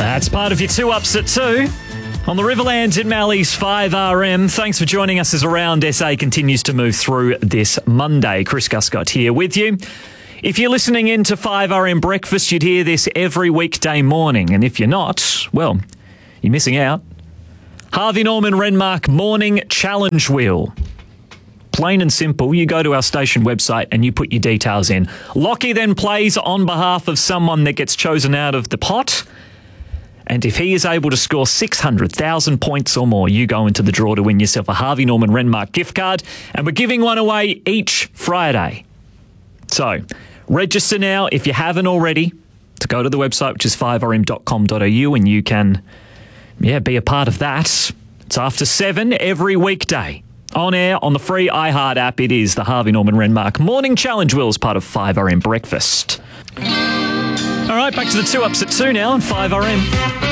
That's part of your 2 Ups at 2. On the Riverlands in Mally's 5RM. Thanks for joining us as Around SA continues to move through this Monday. Chris Guscott here with you. If you're listening in to 5RM Breakfast, you'd hear this every weekday morning. And if you're not, well, you're missing out. Harvey Norman Renmark Morning Challenge Wheel. Plain and simple, you go to our station website and you put your details in. Lockie then plays on behalf of someone that gets chosen out of the pot. And if he is able to score 600,000 points or more, you go into the draw to win yourself a Harvey Norman Renmark gift card. And we're giving one away each Friday. So, register now if you haven't already to go to the website, which is 5rm.com.au, and you can, be a part of that. It's after 7 every weekday. On air on the free iHeart app, it is the Harvey Norman Renmark Morning Challenge Wheel as part of 5RM Breakfast. All right, back to the 2 Ups at 2 now on 5RM.